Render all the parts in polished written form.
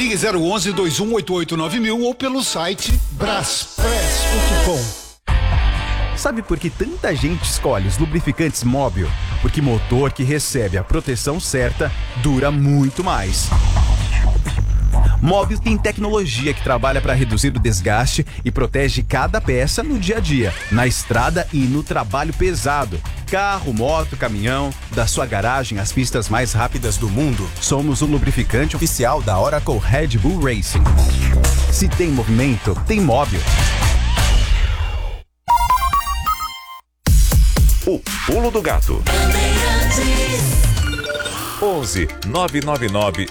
Ligue 011 2188 9000 ou pelo site braspress.com. Sabe por que tanta gente escolhe os lubrificantes Móbil? Porque motor que recebe a proteção certa dura muito mais. Móbil tem tecnologia que trabalha para reduzir o desgaste e protege cada peça no dia a dia, na estrada e no trabalho pesado. Carro, moto, caminhão, da sua garagem às pistas mais rápidas do mundo, somos o lubrificante oficial da Oracle Red Bull Racing. Se tem movimento, tem Móbil. O Pulo do Gato. 11 999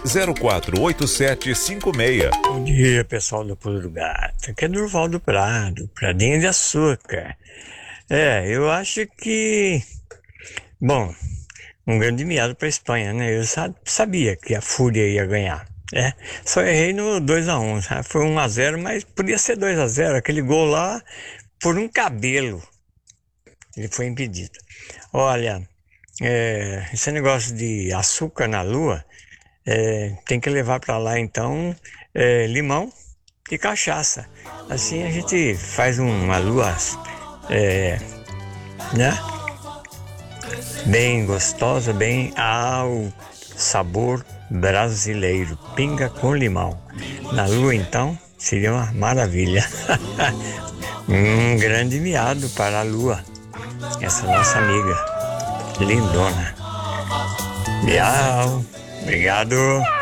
048756. Bom dia, pessoal do Pulo do Gato. Aqui é Durval do Prado, Pradinho de Açúcar. Eu acho que... Bom, um grande miado para a Espanha, né? Eu sabia que a Fúria ia ganhar. Só errei no 2-1. Foi 1-0, mas podia ser 2-0. Aquele gol lá, por um cabelo, ele foi impedido. Olha, esse negócio de açúcar na lua, tem que levar para lá então limão e cachaça. Assim a gente faz uma lua, né? Bem gostosa, bem ao sabor brasileiro. Pinga com limão. Na lua então seria uma maravilha. Um grande miado para a lua. Essa nossa amiga lindona. Miau. Obrigado.